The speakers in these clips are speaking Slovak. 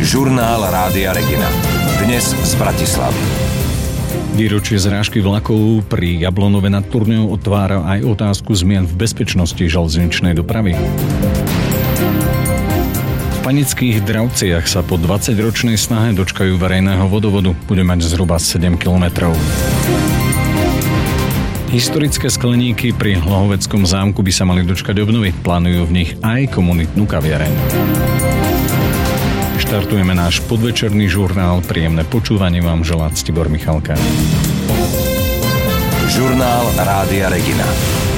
Žurnál Rádia Regina. Dnes z Bratislavy. Výročie zrážky vlakov pri Jablonove nad Turňou otvára aj otázku zmien v bezpečnosti železničnej dopravy. V Panických Dravciach sa po 20-ročnej snahe dočkajú verejného vodovodu. Bude mať zhruba 7 kilometrov. Historické skleníky pri Hlohoveckom zámku by sa mali dočkať obnovy. Plánujú v nich aj komunitnú kaviareň. Štartujeme náš podvečerný žurnál. Príjemné počúvanie vám želá Ctibor Michalka. Žurnál Rádia Regina.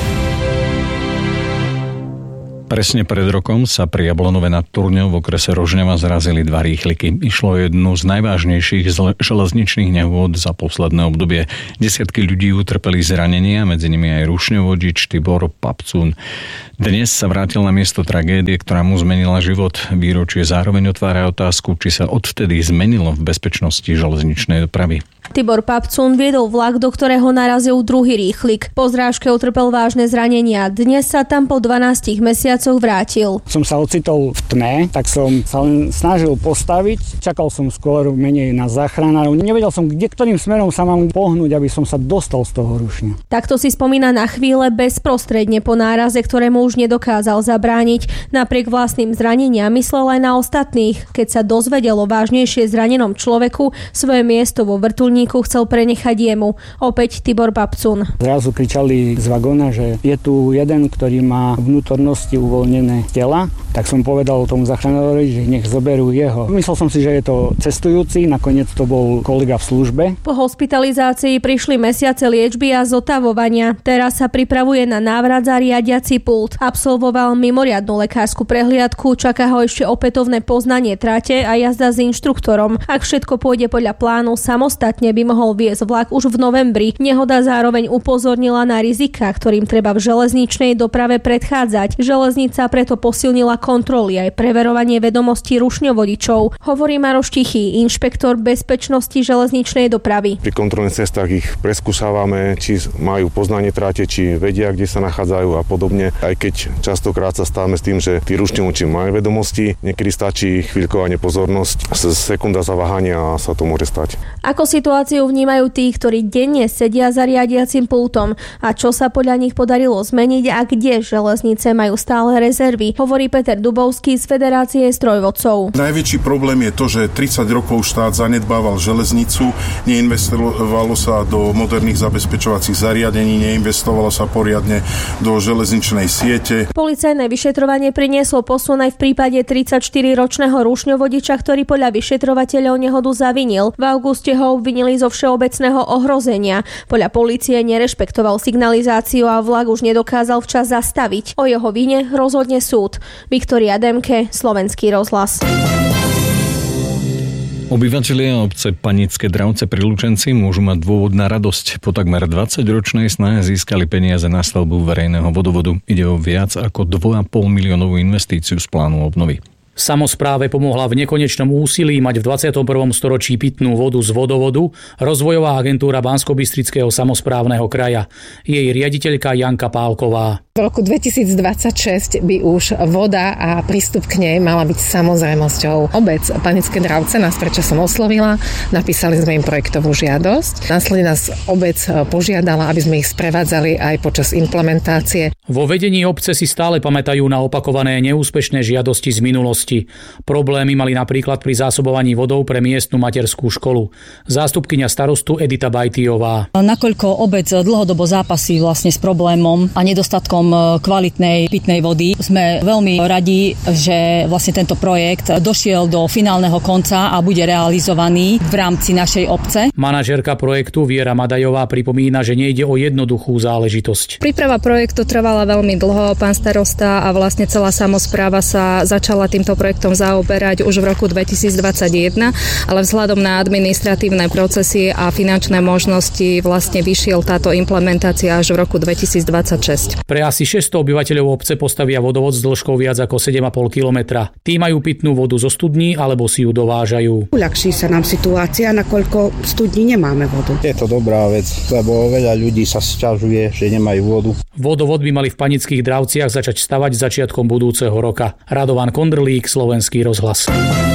Presne pred rokom sa pri Jablonove nad Turňou v okrese Rožňava zrazili dva rýchliky. Išlo o jednu z najvážnejších železničných nehôd za posledné obdobie. Desiatky ľudí utrpeli zranenia, medzi nimi aj rušňovodič Tibor Papcún. Dnes sa vrátil na miesto tragédie, ktorá mu zmenila život. Výročie zároveň otvára otázku, či sa odvtedy zmenilo v bezpečnosti železničnej dopravy. Tibor Papcún viedol vlak, do ktorého narazil druhý rýchlik. Po zrážke utrpel vážne zranenia. Dnes sa tam po 12 mesiacoch vrátil. Som sa ocitol v tme, tak som sa len snažil postaviť. Čakal som skôr menej na záchranárov. Nevedel som, ktorým smerom sa mám pohnúť, aby som sa dostal z toho rušňa. Takto si spomína na chvíle bezprostredne po náraze, ktorému už nedokázal zabrániť. Napriek vlastným zraneniam myslel aj na ostatných. Keď sa dozvedel o vážnejšie zranenom človeku, svoje miesto vo vrtuľníku chcel prenechať jemu. Opäť Tibor Papcún. Zrazu kričali z vagóna, že je tu jeden, ktorý má vnútornosti uvoľnené tela, tak som povedal tomu záchranárovi, že nech zoberú jeho. Myslel som si, že je to cestujúci, nakoniec to bol kolega v službe. Po hospitalizácii prišli mesiace liečby a zotavovania. Teraz sa pripravuje na návrat za riadiaci pult. Absolvoval mimoriadnu lekárskú prehliadku, čaká ho ešte opätovné poznanie trate a jazda s inštruktorom. Ak všetko pôjde podľa plánu, samostatne by mohol viesť vlak už v novembri. Nehoda zároveň upozornila na riziká, ktorým treba v železničnej doprave predchádzať. Železnica preto posilnila kontroly aj preverovanie vedomostí rušňovodičov. Hovorí Maroš Tichý, inšpektor bezpečnosti železničnej dopravy. Pri kontrolných cestách ich preskúšavame, či majú poznanie trate, či vedia, kde sa nachádzajú a podobne. Aj keď častokrát sa stávame s tým, že tí rušňovodiči majú vedomosti, niekedy stačí chvíľková nepozornosť, sekunda zaváhania a sa to môže stať. Ako situáciu vnímajú tí, ktorí denne sedia za riadiacim pultom a čo sa podľa nich podarilo zmeniť a kde železnice majú stále rezervy, hovorí Peter Dubovský z Federácie strojvodcov. Najväčší problém je to, že 30 rokov štát zanedbával železnicu, neinvestovalo sa do moderných zabezpečovacích zariadení, neinvestovalo sa poriadne do železničnej siete. Policajné vyšetrovanie prinieslo posun aj v prípade 34-ročného rušňovodiča, ktorý podľa vyšetrovateľov nehodu zavinil. V auguste ho obvinili zo všeobecného ohrozenia. Podľa polície nerešpektoval signalizáciu a vlak už nedokázal včas zastaviť. O jeho vine rozhodne súd. Viktória Demke, Slovenský rozhlas. Obyvatelia obce Panické Dravce pri Lučenci môžu mať dôvod na radosť. Po takmer 20-ročnej snahe získali peniaze na stavbu verejného vodovodu. Ide o viac ako 2,5 miliónovú investíciu z plánu obnovy. Samospráve pomohla v nekonečnom úsilí mať v 21. storočí pitnú vodu z vodovodu rozvojová agentúra Banskobystrického samosprávneho kraja. Jej riaditeľka Janka Pálková. V roku 2026 by už voda a prístup k nej mala byť samozrejmosťou. Obec Panické Dravce nás predčasom oslovila, napísali sme im projektovú žiadosť. Následne nás obec požiadala, aby sme ich sprevádzali aj počas implementácie. Vo vedení obce si stále pamätajú na opakované neúspešné žiadosti z minulosti. Problémy mali napríklad pri zásobovaní vodou pre miestnu materskú školu. Zástupkyňa starostu Edita Bajtijová. Nakoľko obec dlhodobo zápasí vlastne s problémom a nedostatkom kvalitnej pitnej vody, sme veľmi radi, že vlastne tento projekt došiel do finálneho konca a bude realizovaný v rámci našej obce. Manažérka projektu Viera Madajová pripomína, že nejde o jednoduchú záležitosť. Príprava projektu trvala veľmi dlho, pán starosta a vlastne celá samospráva sa začala týmto projektom zaoberať už v roku 2021, ale vzhľadom na administratívne procesy a finančné možnosti vlastne vyšiel táto implementácia až v roku 2026. Pre asi 600 obyvateľov obce postavia vodovod s dĺžkou viac ako 7,5 kilometra. Tí majú pitnú vodu zo studní alebo si ju dovážajú. Uľahčí sa nám situácia, nakoľko studní nemáme vodu. Je to dobrá vec, lebo veľa ľudí sa sťažuje, že nemajú vodu. Vodovod by mali v Panických Dravciach začať stavať začiatkom budúceho roka. Radovan Kondrlík, Slovenský rozhlas.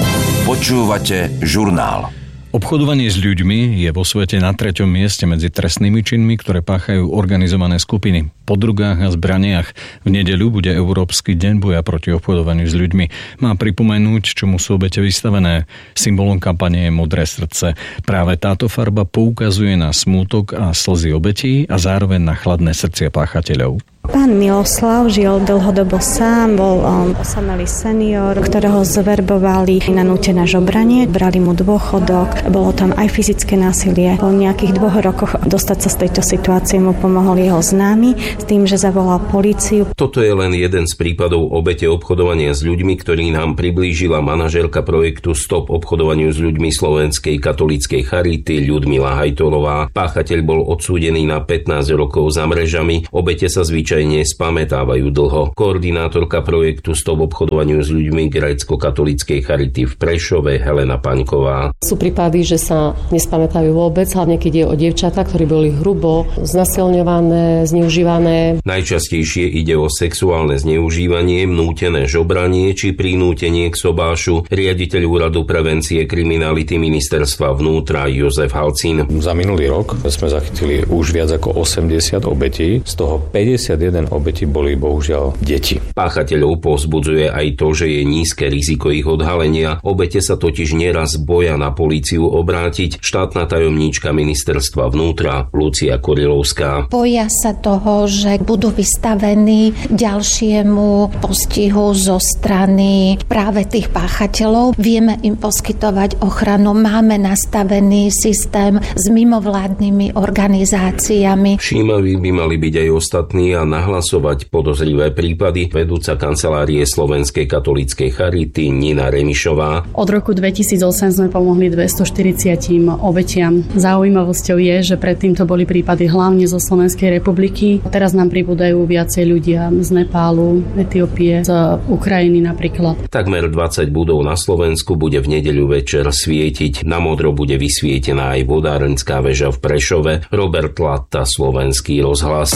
Počúvate žurnál. Obchodovanie s ľuďmi je vo svete na 3. mieste medzi trestnými činmi, ktoré páchajú organizované skupiny. Po drogách a zbraniach v nedeľu bude Európsky deň boja proti obchodovaniu s ľuďmi. Má pripomenúť, čomu sú obete vystavené. Symbolom kampane je modré srdce. Práve táto farba poukazuje na smútok a slzy obetí a zároveň na chladné srdcia páchateľov. Pán Miloslav žil dlhodobo sám, bol osamelý senior, ktorého zverbovali na nútené žobranie, brali mu dôchodok, bolo tam aj fyzické násilie. Po nejakých 2 rokoch dostať sa z tejto situácie mu pomohol jeho známy s tým, že zavolal políciu. Toto je len jeden z prípadov obete obchodovania s ľuďmi, ktorý nám priblížila manažérka projektu Stop obchodovaniu s ľuďmi Slovenskej katolíckej charity Ľudmila Hajtolová. Páchateľ bol odsúdený na 15 rokov za mrežami, obete sa zvyčajne spamätávajú dlho. Koordinátorka projektu Stop obchodovaniu s ľuďmi grécko-katolíckej charity v Prešove Helena Paňková. Sú prípady, že sa nespamätajú vôbec, hlavne keď je o dievčatá, ktorí boli hrubo znasilňované, zneužívané. Najčastejšie ide o sexuálne zneužívanie, nútené žobranie či prinútenie k sobášu. Riaditeľ Úradu prevencie kriminality Ministerstva vnútra Jozef Halcín. Za minulý rok sme zachytili už viac ako 80 obetí, z toho 51 obetí boli bohužiaľ deti. Páchateľov povzbudzuje aj to, že je nízke riziko ich odhalenia. Obete sa totiž neraz boja na políciu obrátiť. Štátna tajomníčka Ministerstva vnútra Lucia Kurilovská. Boja sa toho, že budú vystavení ďalšiemu postihu zo strany práve tých páchateľov. Vieme im poskytovať ochranu. Máme nastavený systém s mimovládnymi organizáciami. Všímaví by mali byť aj ostatní a nahlasovať podozrivé prípady. Vedúca kancelárie Slovenskej katolíckej charity Nina Remišová. Od roku 2008 sme pomohli 240 obetiam. Zaujímavosťou je, že predtým to boli prípady hlavne zo Slovenskej republiky. Teraz nám pribúdajú viacej ľudia z Nepálu, Etiópie, z Ukrajiny napríklad. Takmer 20 budov na Slovensku bude v nedeľu večer svietiť. Na modro bude vysvietená aj vodárenská väža v Prešove. Robert Latta, Slovenský rozhlas.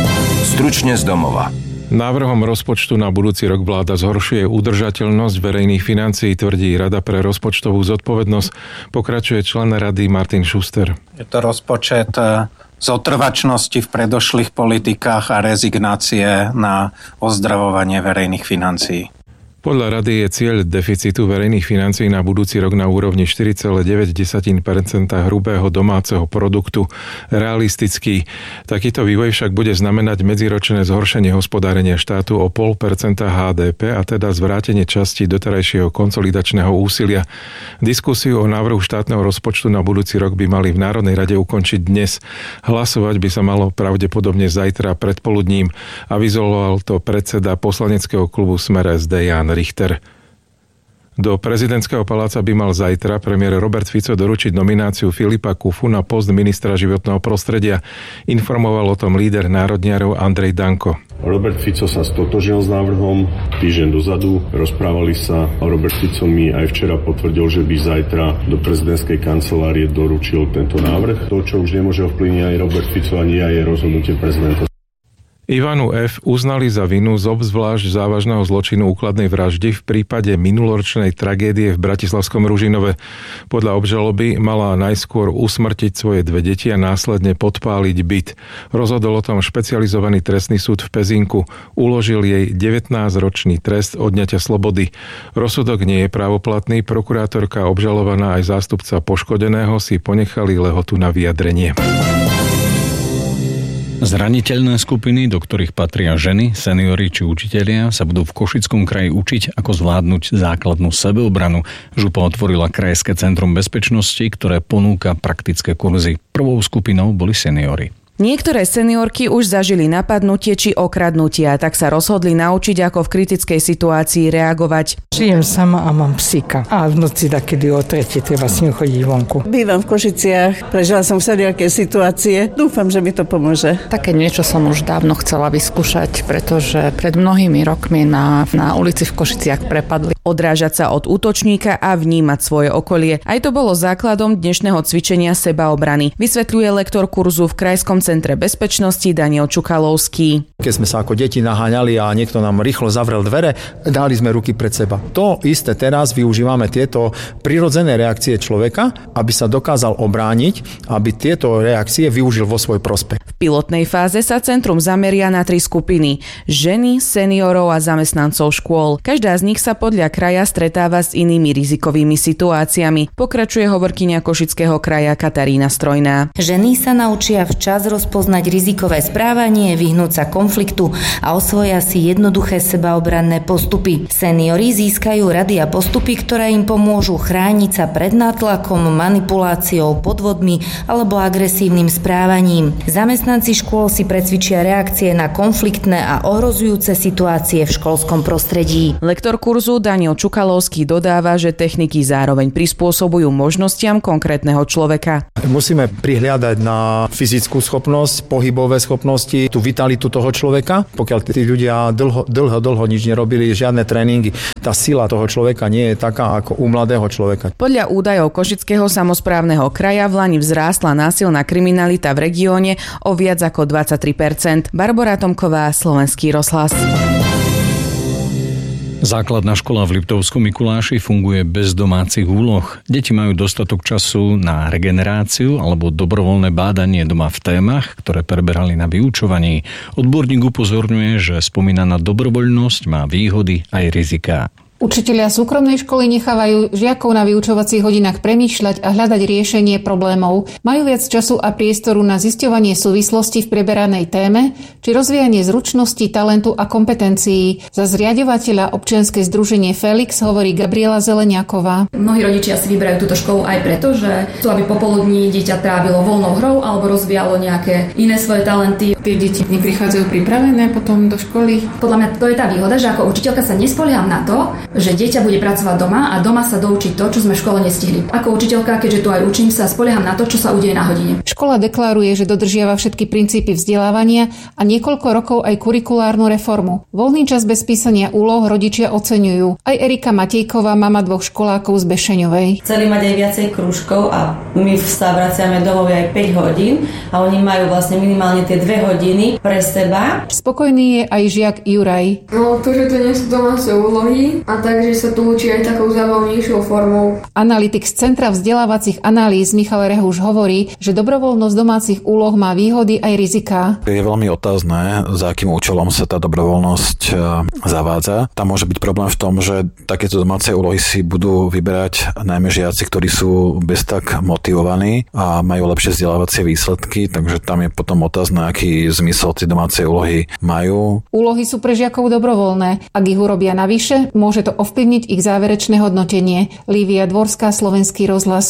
Stručne z domova. Návrhom rozpočtu na budúci rok vláda zhoršuje udržateľnosť verejných financií, tvrdí Rada pre rozpočtovú zodpovednosť. Pokračuje člen rady Martin Schuster. Je to rozpočet zotrvačnosti v predošlých politikách a rezignácie na ozdravovanie verejných financií. Podľa rady je cieľ deficitu verejných financií na budúci rok na úrovni 4,9% hrubého domáceho produktu realistický. Takýto vývoj však bude znamenať medziročné zhoršenie hospodárenia štátu o 0,5% HDP a teda zvrátenie časti doterajšieho konsolidačného úsilia. Diskusiu o návrhu štátneho rozpočtu na budúci rok by mali v Národnej rade ukončiť dnes. Hlasovať by sa malo pravdepodobne zajtra predpoludním. Avizoval to predseda poslaneckého klubu Smer SD Ján Richter. Do prezidentského paláca by mal zajtra premiér Robert Fico doručiť nomináciu Filipa Kufu na post ministra životného prostredia. Informoval o tom líder národniarov Andrej Danko. Robert Fico sa stotožil s návrhom týždeň dozadu. Rozprávali sa. Robert Fico mi aj včera potvrdil, že by zajtra do prezidentskej kancelárie doručil tento návrh. To, čo už nemôže ovplyvniť aj Robert Fico, ani ja, je rozhodnutie prezidenta. Ivanu F. uznali za vinu z obzvlášť závažného zločinu úkladnej vraždy v prípade minuloročnej tragédie v bratislavskom Ružinove. Podľa obžaloby mala najskôr usmrtiť svoje 2 deti a následne podpáliť byt. Rozhodol o tom špecializovaný trestný súd v Pezinku. Uložil jej 19-ročný trest odňatia slobody. Rozsudok nie je právoplatný. Prokurátorka, obžalovaná aj zástupca poškodeného si ponechali lehotu na vyjadrenie. Zraniteľné skupiny, do ktorých patria ženy, seniori či učitelia, sa budú v Košickom kraji učiť, ako zvládnuť základnú sebeobranu. Župa otvorila Krajské centrum bezpečnosti, ktoré ponúka praktické kurzy. Prvou skupinou boli seniori. Niektoré seniorky už zažili napadnutie či okradnutia, tak sa rozhodli naučiť, ako v kritickej situácii reagovať. Žijem sama a mám psíka. A v noci takedy o 3:00 treba s ním chodiť vonku. Bývam v Košiciach, prežila som všelijaké situácie. Dúfam, že mi to pomôže. Také niečo som už dávno chcela vyskúšať, pretože pred mnohými rokmi na ulici v Košiciach prepadli. Odrážať sa od útočníka a vnímať svoje okolie. Aj to bolo základom dnešného cvičenia sebaobrany. Vysvetľuje lektor kurzu v Krajskom Centre bezpečnosti Daniel Čukalovský. Keď sme sa ako deti naháňali a niekto nám rýchlo zavrel dvere, dali sme ruky pred seba. To isté teraz využívame tieto prirodzené reakcie človeka, aby sa dokázal obrániť, aby tieto reakcie využil vo svoj prospech. V pilotnej fáze sa centrum zameria na 3 skupiny: ženy, seniorov a zamestnancov škôl. Každá z nich sa podľa kraja stretáva s inými rizikovými situáciami, pokračuje hovorkyňa Košického kraja Katarína Strojná. Ženy sa naučia včas rozpoznať rizikové správanie, vyhnúť sa konfliktu a osvoja si jednoduché sebaobranné postupy. Seniori získajú rady a postupy, ktoré im pomôžu chrániť sa pred nátlakom, manipuláciou, podvodmi alebo agresívnym správaním. Zamestnanci škôl si precvičia reakcie na konfliktné a ohrozujúce situácie v školskom prostredí. Lektor kurzu Daniel Čukalovský dodáva, že techniky zároveň prispôsobujú možnostiam konkrétneho človeka. Musíme prihliadať na fyzickú schopnosť, pohybové schopnosti, tú vitalitu toho človeka. Pokiaľ tí ľudia dlho nič nerobili, žiadne tréningy, tá sila toho človeka nie je taká ako u mladého človeka. Podľa údajov Košického samosprávneho kraja vlani vzrástla násilná kriminalita v regióne o viac ako 23%. Barbora Tomková, Slovenský rozhlas. Základná škola v Liptovskom Mikuláši funguje bez domácich úloh. Deti majú dostatok času na regeneráciu alebo dobrovoľné bádanie doma v témach, ktoré preberali na vyučovaní. Odborník upozorňuje, že spomínaná dobrovoľnosť má výhody aj riziká. Učitelia súkromnej školy nechávajú žiakov na vyučovacích hodinách premýšľať a hľadať riešenie problémov. Majú viac času a priestoru na zisťovanie súvislostí v preberanej téme či rozvíjanie zručností, talentu a kompetencií. Za zriaďovateľa občianske združenie Felix hovorí Gabriela Zeleniaková. Mnohí rodičia si vyberajú túto školu aj preto, že chcú, aby popoludní dieťa trávilo voľnou hrou alebo rozvíjalo nejaké iné svoje talenty. Tie deti neprichádzajú pripravené potom do školy. Podľa mňa to je tá výhoda, že ako učiteľka sa nespolieham na to, že dieťa bude pracovať doma a doma sa doučí to, čo sme v škole nestihli. Ako učiteľka, keďže tu aj učím, sa spolieham na to, čo sa udeje na hodine. Škola deklaruje, že dodržiava všetky princípy vzdelávania a niekoľko rokov aj kurikulárnu reformu. Voľný čas bez písania úloh rodičia oceňujú. Aj Erika Matejková, mama 2 školákov z Bešeňovej. Chceli mať aj viacej krúžkov a my sa vraciame domov aj 5 hodín a oni majú vlastne minimálne tie 2 hodiny pre seba. Spokojný je aj žiak Juraj. No to, že to nie sú domáce úlohy a takže sa tu učí aj takou zábavnejšou formou. Analytik z Centra vzdelávacích analýz Michal Rehuš hovorí, že dobrovoľnosť domácich úloh má výhody aj riziká. Je veľmi otázne, za akým účelom sa tá dobrovoľnosť zavádza. Tam môže byť problém v tom, že takéto domáce úlohy si budú vyberať najmä žiaci, ktorí sú bez tak motivovaní a majú lepšie vzdelávacie výsledky, takže tam je potom otázne, aký zmysel tie domáce úlohy majú. Úlohy sú pre žiakov dobrovoľné. Ak ich urobia navyše, môže to ovplyvniť ich záverečné hodnotenie. Lívia Dvorská, Slovenský rozhlas.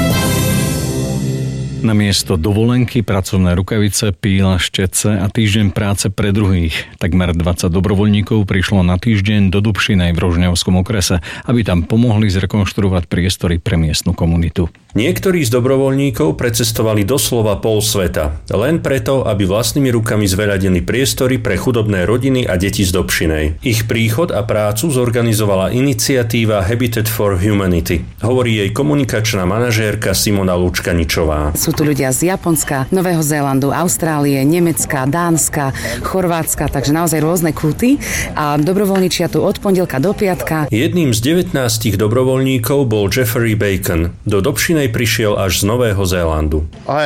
Namiesto dovolenky, pracovné rukavice, píla, štece a týždeň práce pre druhých. Takmer 20 dobrovoľníkov prišlo na týždeň do Dobšinej v Rožňavskom okrese, aby tam pomohli zrekonštruovať priestory pre miestnu komunitu. Niektorí z dobrovoľníkov precestovali doslova pol sveta, len preto, aby vlastnými rukami zveľadili priestory pre chudobné rodiny a deti z Dobšinej. Ich príchod a prácu zorganizovala iniciatíva Habitat for Humanity, hovorí jej komunikačná manažérka Simona Lučkaničová. Sú tu ľudia z Japonska, Nového Zélandu, Austrálie, Nemecka, Dánska, Chorvátska, takže naozaj rôzne kúty a dobrovoľničia tu od pondelka do piatka. Jedným z 19 dobrovoľníkov bol Jeffrey Bacon. Do Dobšinej prišiel až z Nového Zélandu.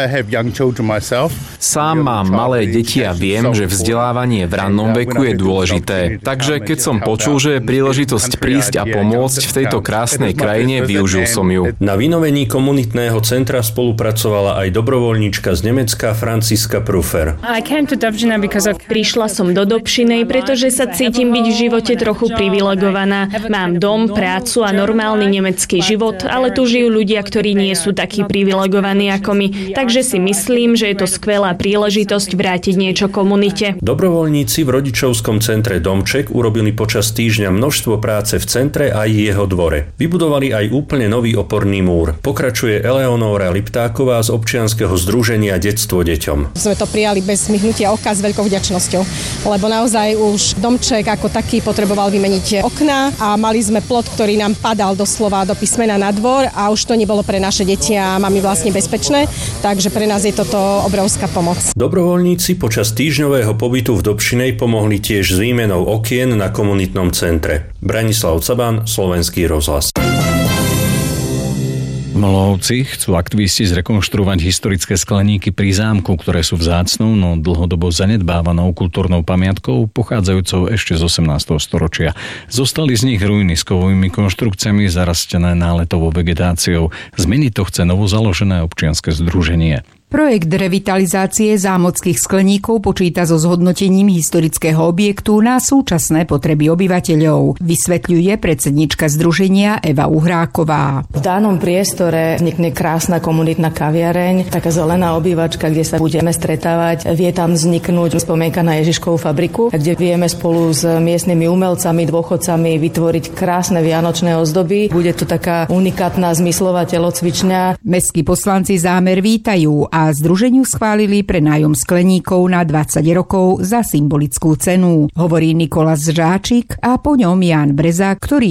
Sám mám malé deti a viem, že vzdelávanie v rannom veku je dôležité. Takže keď som počul, že je príležitosť prísť a pomôcť v tejto krásnej krajine, využil som ju. Na vynovení komunitného centra spolupracovala aj dobrovoľníčka z Nemecka Franciska Prufer. Prišla som do Dobšinej, pretože sa cítim byť v živote trochu privilegovaná. Mám dom, prácu a normálny nemecký život, ale tu žijú ľudia, ktorí nie sú takí privilegovaní ako my. Takže si myslím, že je to skvelá príležitosť vrátiť niečo komunite. Dobrovoľníci v rodičovskom centre Domček urobili počas týždňa množstvo práce v centre a jeho dvore. Vybudovali aj úplne nový oporný múr. Pokračuje Eleonóra Liptáková z občianskeho združenia Detstvo deťom. Sme to prijali bez myhnutia oka s veľkou vďačnosťou, lebo naozaj už domček ako taký potreboval vymeniť okná a mali sme plot, ktorý nám padal doslova do písmena na dvor a už to nebolo pre naše deti a mami vlastne bezpečné, takže pre nás je toto obrovská pomoc. Dobrovoľníci počas týždňového pobytu v Dobšinej pomohli tiež s výmenou okien na komunitnom centre. Branislav Caban, Slovenský rozhlas. V Mlhovci chcú aktivisti zrekonštruovať historické skleníky pri zámku, ktoré sú vzácnou, no dlhodobo zanedbávanou kultúrnou pamiatkou pochádzajúcou ešte z 18. storočia. Zostali z nich ruiny s kovovými konštrukciami zarastené náletovou vegetáciou. Zmeniť to chce novozaložené občianske združenie. Projekt revitalizácie zámockých skleníkov počíta so zhodnotením historického objektu na súčasné potreby obyvateľov, vysvetľuje predsednička združenia Eva Uhráková. V danom priestore vznikne krásna komunitná kaviareň, taká zelená obývačka, kde sa budeme stretávať. Vie tam vzniknúť spomienka na Ježiškovú fabriku, kde vieme spolu s miestnymi umelcami, dôchodcami vytvoriť krásne vianočné ozdoby. Bude to taká unikátna zmyslová telocvičňa. Mestskí poslanci zámer vítajú a združeniu schválili prenájom skleníkov na 20 rokov za symbolickú cenu, hovorí Nikolás Žáčik a po ňom Ján Brezák, ktorý